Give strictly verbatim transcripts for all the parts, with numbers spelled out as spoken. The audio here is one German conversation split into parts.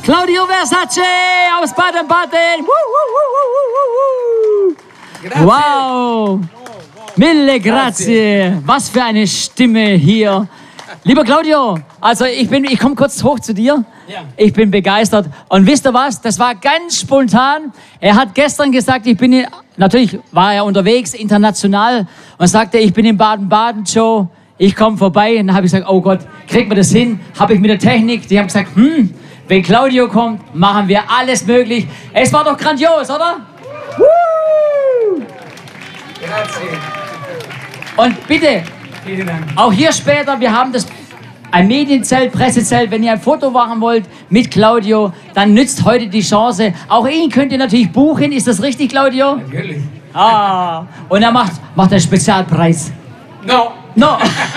Claudio Versace aus Baden-Baden. Wow. Mille grazie. Was für eine Stimme hier. Lieber Claudio, also ich, bin, ich komme kurz hoch zu dir. Ich bin begeistert. Und wisst ihr was? Das war ganz spontan. Er hat gestern gesagt, ich bin, in, natürlich war er unterwegs, international, und sagte, ich bin in Baden-Baden, Joe. Ich komme vorbei. Und dann habe ich gesagt, oh Gott, kriegt man das hin? Habe ich mit der Technik, die haben gesagt, hm, wenn Claudio kommt, machen wir alles möglich. Es war doch grandios, oder? Woo! Grazie. Und bitte, Vielen Dank. auch hier später, wir haben das ein Medienzelt, Pressezelt. Wenn ihr ein Foto machen wollt mit Claudio, dann nützt heute die Chance. Auch ihn könnt ihr natürlich buchen. Ist das richtig, Claudio? Natürlich. Ah, und er macht, macht einen Spezialpreis. No. No.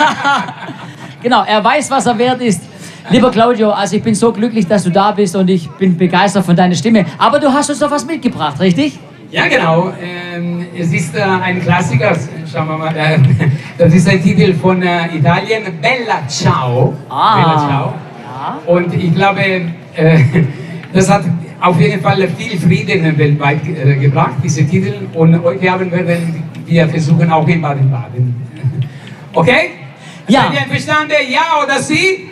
Genau, er weiß, was er wert ist. Lieber Claudio, also ich bin so glücklich, dass du da bist und ich bin begeistert von deiner Stimme. Aber du hast uns doch was mitgebracht, richtig? Ja, genau. Ähm, es ist äh, ein Klassiker. Schauen wir mal. Äh, das ist ein Titel von äh, Italien. Bella Ciao. Ah. Bella Ciao. Ja. Und ich glaube, äh, das hat auf jeden Fall viel Frieden weltweit äh, gebracht, diese Titel. Und heute Abend werden wir versuchen, auch in Baden-Baden. Okay? Ja. Seid ihr einverstanden? Ja oder Sie?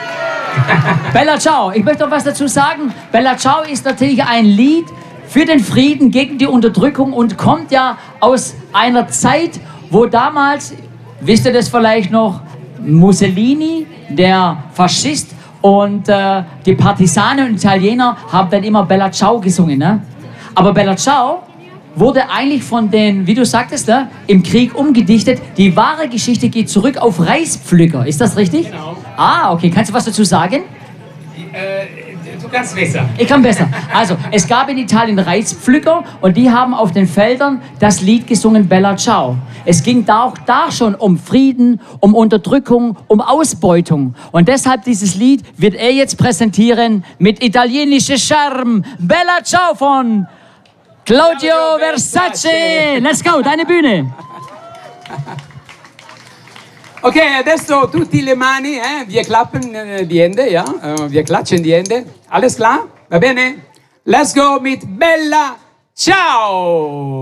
Bella Ciao, ich möchte noch was dazu sagen. Bella Ciao ist natürlich ein Lied für den Frieden, gegen die Unterdrückung und kommt ja aus einer Zeit, wo damals, wisst ihr das vielleicht noch, Mussolini, der Faschist, und äh, die Partisanen und Italiener haben dann immer Bella Ciao gesungen. Ne? Aber Bella Ciao wurde eigentlich von den, wie du sagtest, ne, im Krieg umgedichtet. Die wahre Geschichte geht zurück auf Reispflücker. Ist das richtig? Genau. Ah, okay. Kannst du was dazu sagen? Äh, du kannst besser. Ich kann besser. Also, es gab in Italien Reispflücker und die haben auf den Feldern das Lied gesungen Bella Ciao. Es ging da auch da schon um Frieden, um Unterdrückung, um Ausbeutung. Und deshalb dieses Lied wird er jetzt präsentieren mit italienischer Charme. Bella Ciao von Claudio Versace. Let's go, deine Bühne. Ok, adesso tutti le mani, eh? Wir klappen eh, die Hände, ja? Eh, wir klatschen die Hände. Alles klar? Va bene? Let's go mit Bella Ciao!